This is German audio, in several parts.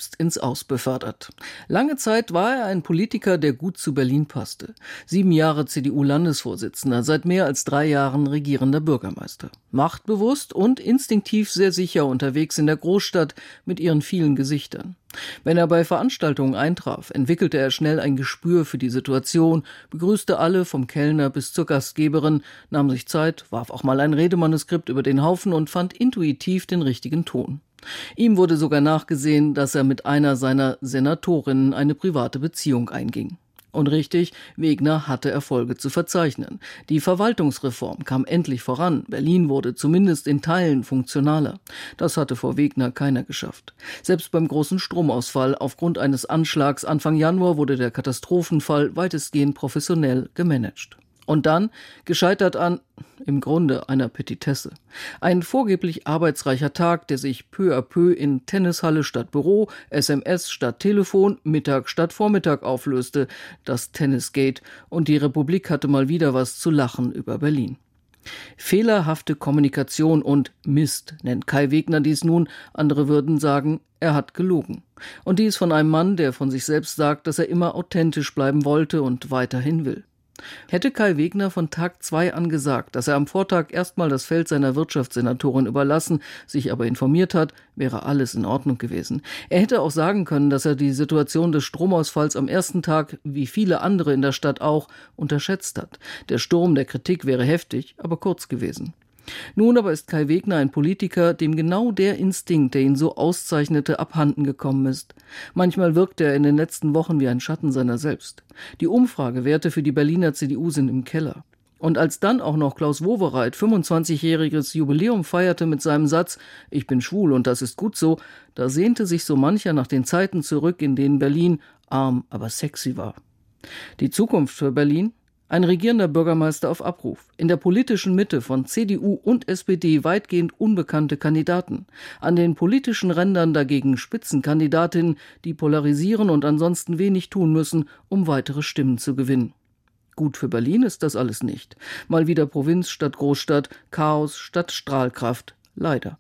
jetzt ins Aus befördert. Lange Zeit war er ein Politiker, der gut zu Berlin passte. 7 Jahre CDU-Landesvorsitzender, seit mehr als 3 Jahren regierender Bürgermeister. Machtbewusst und instinktiv sehr sicher unterwegs in der Großstadt mit ihren vielen Gesichtern. Wenn er bei Veranstaltungen eintraf, entwickelte er schnell ein Gespür für die Situation, begrüßte alle vom Kellner bis zur Gastgeberin, nahm sich Zeit, warf auch mal ein Redemanuskript über den Haufen und fand intuitiv den richtigen Ton. Ihm wurde sogar nachgesehen, dass er mit einer seiner Senatorinnen eine private Beziehung einging. Und richtig, Wegner hatte Erfolge zu verzeichnen. Die Verwaltungsreform kam endlich voran. Berlin wurde zumindest in Teilen funktionaler. Das hatte vor Wegner keiner geschafft. Selbst beim großen Stromausfall aufgrund eines Anschlags Anfang Januar wurde der Katastrophenfall weitestgehend professionell gemanagt. Und dann, gescheitert an, im Grunde einer Petitesse. Ein vorgeblich arbeitsreicher Tag, der sich peu à peu in Tennishalle statt Büro, SMS statt Telefon, Mittag statt Vormittag auflöste, das Tennisgate, und die Republik hatte mal wieder was zu lachen über Berlin. Fehlerhafte Kommunikation und Mist nennt Kai Wegner dies nun, andere würden sagen, er hat gelogen. Und dies von einem Mann, der von sich selbst sagt, dass er immer authentisch bleiben wollte und weiterhin will. Hätte Kai Wegner von Tag 2 an gesagt, dass er am Vortag erstmal das Feld seiner Wirtschaftssenatorin überlassen, sich aber informiert hat, wäre alles in Ordnung gewesen. Er hätte auch sagen können, dass er die Situation des Stromausfalls am ersten Tag, wie viele andere in der Stadt auch, unterschätzt hat. Der Sturm der Kritik wäre heftig, aber kurz gewesen. Nun aber ist Kai Wegner ein Politiker, dem genau der Instinkt, der ihn so auszeichnete, abhanden gekommen ist. Manchmal wirkt er in den letzten Wochen wie ein Schatten seiner selbst. Die Umfragewerte für die Berliner CDU sind im Keller. Und als dann auch noch Klaus Wowereit 25-jähriges Jubiläum feierte mit seinem Satz »Ich bin schwul und das ist gut so«, da sehnte sich so mancher nach den Zeiten zurück, in denen Berlin arm, aber sexy war. Die Zukunft für Berlin? Ein regierender Bürgermeister auf Abruf. In der politischen Mitte von CDU und SPD weitgehend unbekannte Kandidaten. An den politischen Rändern dagegen Spitzenkandidatinnen, die polarisieren und ansonsten wenig tun müssen, um weitere Stimmen zu gewinnen. Gut für Berlin ist das alles nicht. Mal wieder Provinz statt Großstadt, Chaos statt Strahlkraft. Leider.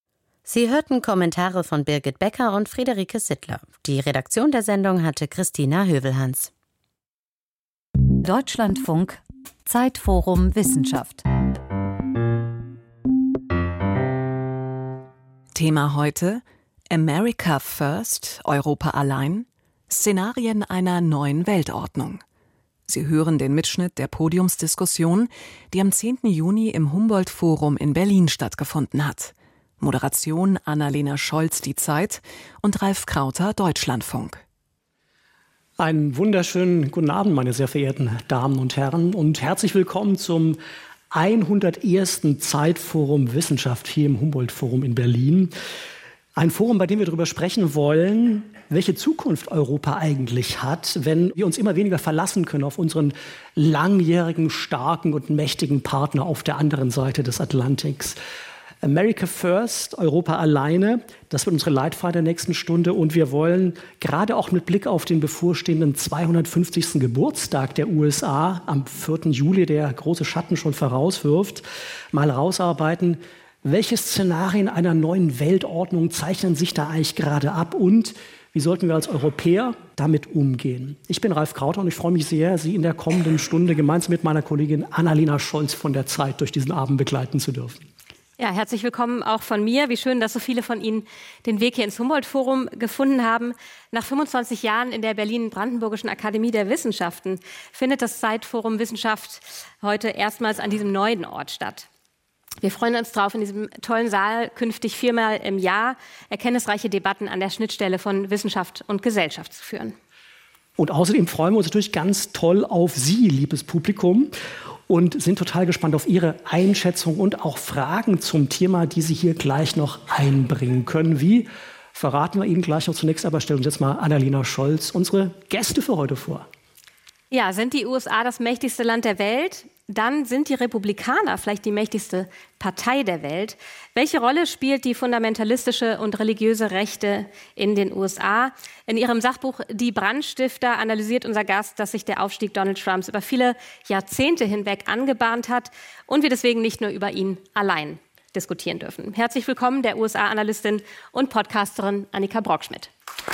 Sie hörten Kommentare von Birgit Becker und Friederike Sittler. Die Redaktion der Sendung hatte Christina Hövelhans. Deutschlandfunk Zeitforum Wissenschaft. Thema heute: America First, Europa allein? Szenarien einer neuen Weltordnung. Sie hören den Mitschnitt der Podiumsdiskussion, die am 10. Juni im Humboldt-Forum in Berlin stattgefunden hat. Moderation Annalena Scholz, Die Zeit, und Ralf Krauter, Deutschlandfunk. Einen wunderschönen guten Abend, meine sehr verehrten Damen und Herren, und herzlich willkommen zum 101. Zeitforum Wissenschaft hier im Humboldt-Forum in Berlin. Ein Forum, bei dem wir darüber sprechen wollen, welche Zukunft Europa eigentlich hat, wenn wir uns immer weniger verlassen können auf unseren langjährigen, starken und mächtigen Partner auf der anderen Seite des Atlantiks. America First, Europa alleine, das wird unsere Leitfrage der nächsten Stunde. Und wir wollen gerade auch mit Blick auf den bevorstehenden 250. Geburtstag der USA am 4. Juli, der große Schatten schon vorauswirft, mal rausarbeiten, welche Szenarien einer neuen Weltordnung zeichnen sich da eigentlich gerade ab und wie sollten wir als Europäer damit umgehen? Ich bin Ralf Krauter und ich freue mich sehr, Sie in der kommenden Stunde gemeinsam mit meiner Kollegin Annalena Scholz von der Zeit durch diesen Abend begleiten zu dürfen. Ja, herzlich willkommen auch von mir. Wie schön, dass so viele von Ihnen den Weg hier ins Humboldt-Forum gefunden haben. Nach 25 Jahren in der Berlin-Brandenburgischen Akademie der Wissenschaften findet das Zeitforum Wissenschaft heute erstmals an diesem neuen Ort statt. Wir freuen uns drauf, in diesem tollen Saal künftig 4-mal im Jahr erkenntnisreiche Debatten an der Schnittstelle von Wissenschaft und Gesellschaft zu führen. Und außerdem freuen wir uns natürlich ganz toll auf Sie, liebes Publikum, und sind total gespannt auf Ihre Einschätzung und auch Fragen zum Thema, die Sie hier gleich noch einbringen können. Wie verraten wir Ihnen gleich noch. Zunächst aber stellen uns jetzt mal Annalena Scholz unsere Gäste für heute vor. Ja, sind die USA das mächtigste Land der Welt? Dann sind die Republikaner vielleicht die mächtigste Partei der Welt. Welche Rolle spielt die fundamentalistische und religiöse Rechte in den USA? In ihrem Sachbuch Die Brandstifter analysiert unser Gast, dass sich der Aufstieg Donald Trumps über viele Jahrzehnte hinweg angebahnt hat und wir deswegen nicht nur über ihn allein diskutieren dürfen. Herzlich willkommen der USA-Analystin und Podcasterin Annika Brockschmidt.